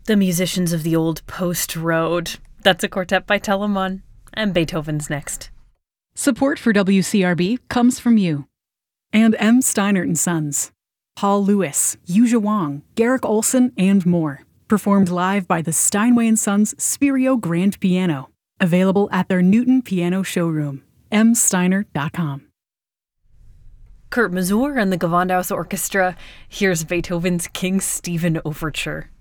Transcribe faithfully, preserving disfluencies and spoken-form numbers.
The Musicians of the Old Post Road. That's a quartet by Telemann. And Beethoven's next. Support for W C R B comes from you. And M. Steinert and Sons. Paul Lewis, Yuja Wang, Garrick Olson, and more. Performed live by the Steinway and Sons Spirio Grand Piano. Available at their Newton Piano Showroom. m steiner dot com. Kurt Masur and the Gewandhaus Orchestra. Here's Beethoven's King Stephen Overture.